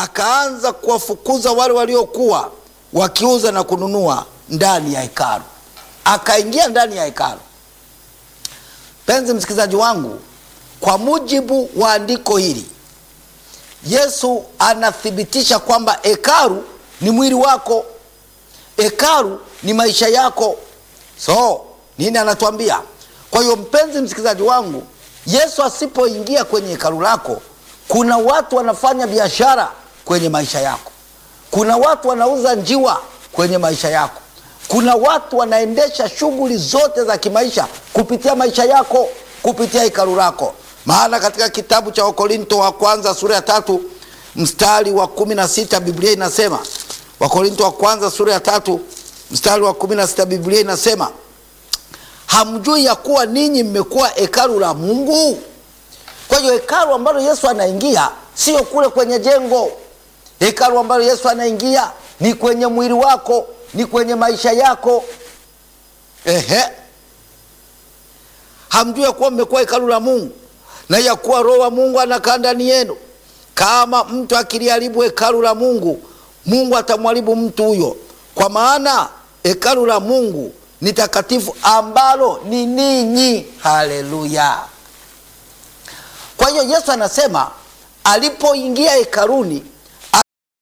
akaanza kuwafukuza wale waliokuwa wakiuza na kununua ndani ya hekalu. Akaingia ndani ya hekalu. Penzi msikilizaji wangu, kwa mujibu wa andiko hili, Yesu anathibitisha kwamba hekalu ni mwili wako, hekalu ni maisha yako. So nini anatuambia? Kwa hiyo mpenzi msikilizaji wangu, Yesu asipoingia kwenye hekalu lako, kuna watu wanafanya biashara kwenye maisha yako, kuna watu wanauza njiwa kwenye maisha yako, kuna watu wanaendesha shughuli zote za kimaisha kupitia maisha yako, kupitia hekalu lako. Maana katika kitabu cha Wakorinto wa kwanza sura ya 3 mstari wa 16 Biblia inasema, Wakorinto wa kwanza sura ya 3 mstari wa 16 Biblia inasema, hamjui ya kuwa ninyi mmekuwa hekalu la Mungu? Kwa hiyo hekalu ambalo Yesu anaingia sio kule kwenye jengo. Hekalu ambalo Yesu anaingia ni kwenye mwili wako, ni kwenye maisha yako. Hamjui ya kuwa mmekuwa hekalu la Mungu na ya kuwa Roho wa Mungu anakaa ndani yenu? Kama mtu akiliharibu hekalu la Mungu, Mungu atamharibu mtu huyo, kwa maana hekalu la Mungu ni takatifu, ambalo ni ninyi. Haleluya! Kwa hiyo Yesu anasema alipoingia hekaluni,